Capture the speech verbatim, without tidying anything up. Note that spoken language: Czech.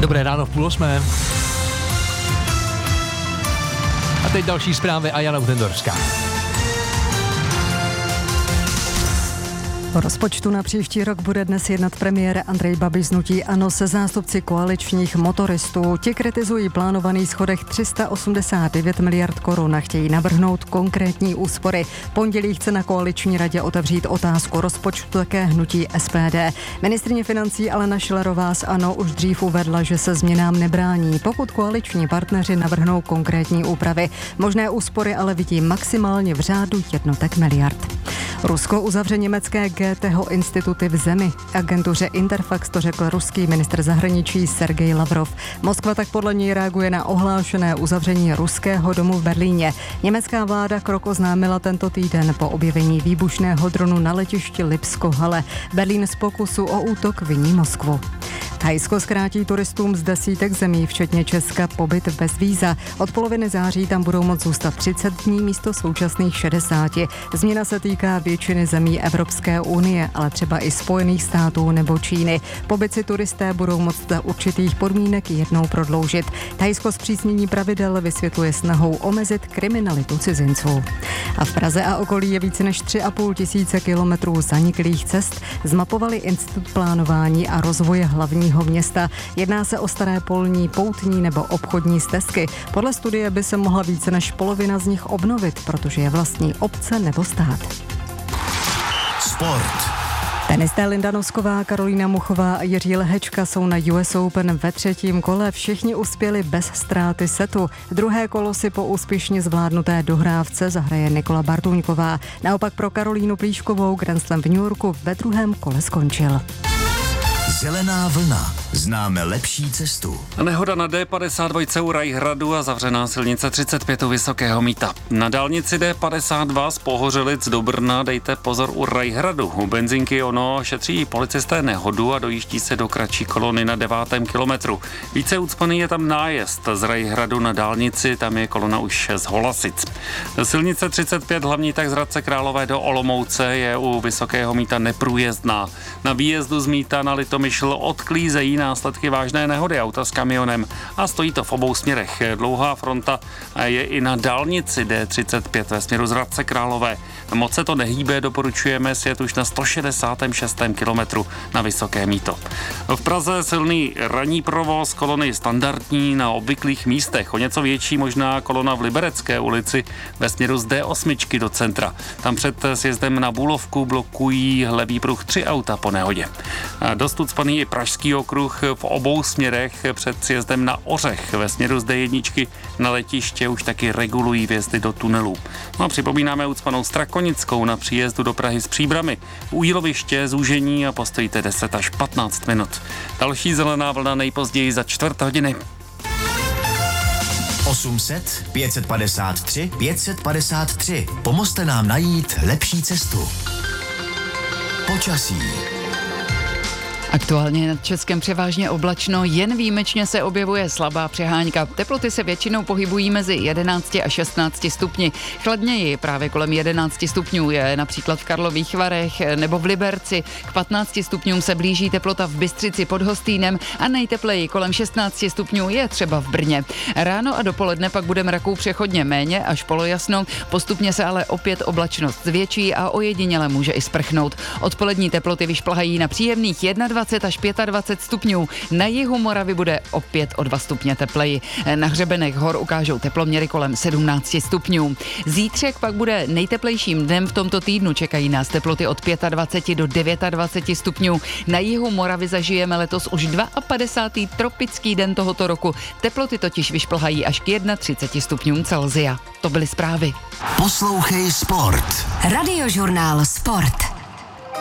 Dobré ráno v půl osmé. A teď další zprávy a Jana Utendorská. O rozpočtu na příští rok bude dnes jednat premiér Andrej Babiš z hnutí ANO se zástupci koaličních motoristů. Ti kritizují plánovaný schodek tři sta osmdesát devět miliard korun a chtějí navrhnout konkrétní úspory. Pondělí chce na koaliční radě otevřít otázku rozpočtu také hnutí S P D. Ministryně financí Alena Schillerová z ANO už dřív uvedla, že se změnám nebrání, pokud koaliční partneři navrhnou konkrétní úpravy. Možné úspory ale vidí maximálně v řádu jednotek miliard. Rusko uzavře německé G T H instituty v zemi. Agentuře Interfax to řekl ruský ministr zahraničí Sergej Lavrov. Moskva tak podle něj reaguje na ohlášené uzavření ruského domu v Berlíně. Německá vláda krok oznámila tento týden po objevení výbušného dronu na letišti Lipsko-Halle. Berlín z pokusu o útok viní Moskvu. Thajsko zkrátí turistům z desítek zemí, včetně Česka, pobyt bez víza. Od poloviny září tam budou moct zůstat třicet dní místo současných šedesáti. Změna se týká většiny zemí Evropské unie, ale třeba i Spojených států nebo Číny. Pobyt si turisté budou moct za určitých podmínek jednou prodloužit. Thajsko zpřísnění pravidel vysvětluje snahou omezit kriminalitu cizinců. A v Praze a okolí je více než tři a půl tisíce kilometrů zaniklých cest. Zmapovali Institut plánování a rozvoje hlavního města. Jedná se o staré polní, poutní nebo obchodní stezky. Podle studie by se mohla více než polovina z nich obnovit, protože je vlastní obce nebo stát. Sport. Tenisté Linda Nosková, Karolína Muchová a Jiří Lehečka jsou na U S Open ve třetím kole. Všichni uspěli bez ztráty setu. Druhé kolo si po úspěšně zvládnuté dohrávce zahraje Nikola Bartuňková. Naopak pro Karolínu Plíškovou Grand Slam v New Yorku ve druhém kole skončil. Zelená vlna. Známe lepší cestu. Nehoda na D padesát dva u Rajhradu a zavřená silnice třicet pět u Vysokého Mýta. Na dálnici D padesát dva z Pohořelic do Brna dejte pozor u Rajhradu. U benzinky ono šetří policisté nehodu a dojíždí se do kratší kolony na devátém kilometru. Více ucpaný je tam nájezd z Rajhradu na dálnici, tam je kolona už z Holasic. Silnice třicet pět hlavní tak z Hradce Králové do Olomouce je u Vysokého Mýta neprůjezdná. Na výjezdu z Mýta na Litomyšl odklízejí následky vážné nehody auta s kamionem a stojí to v obou směrech. Dlouhá fronta je i na dálnici D třicet pět ve směru z Hradce Králové. Moc se to nehýbe, doporučujeme sjet už na sto šedesátém šestém kilometru na Vysoké Mýto. V Praze silný ranní provoz, kolony standardní na obvyklých místech. O něco větší možná kolona v Liberecké ulici ve směru z D osm do centra. Tam před sjezdem na Bůlovku blokují levý pruh tři auta po nehodě. Dost ucpaný i Pražský okruh v obou směrech před sjezdem na Ořech. Ve směru z D jedna na letiště už taky regulují vjezdy do tunelů. No a připomínáme ucpanou Strakonickou na příjezdu do Prahy s Příbrami. U Jíloviště zúžení a postojíte deset až patnáct minut. Další zelená vlna nejpozději za čtvrt hodiny. osm set, pět set padesát tři, pět set padesát tři. Pomozte nám najít lepší cestu. Počasí. Aktuálně nad Českem převážně oblačno, jen výjimečně se objevuje slabá přehánka. Teploty se většinou pohybují mezi jedenácti a šestnácti stupni. Chladněji právě kolem jedenácti stupňů je například v Karlových Varech nebo v Liberci. K patnácti stupňům se blíží teplota v Bystřici pod Hostýnem a nejtepleji kolem šestnácti stupňů je třeba v Brně. Ráno a dopoledne pak bude mraků přechodně méně až polojasno, postupně se ale opět oblačnost zvětší a ojediněle může i sprchnout. Odpolední teploty vyšplhají na příjemných dvacet jedna až dvacet pět stupňů. Na jihu Moravy bude opět o dva stupně tepleji. Na hřebenech hor ukážou teploměry kolem sedmnácti stupňů. Zítřek pak bude nejteplejším dnem v tomto týdnu. Čekají nás teploty od dvacet pět do dvacet devět stupňů. Na jihu Moravy zažijeme letos už padesátý druhý tropický den tohoto roku. Teploty totiž vyšplhají až k třiceti jednomu stupňům Celsia. To byly zprávy. Poslouchej Sport. Radiožurnál Sport.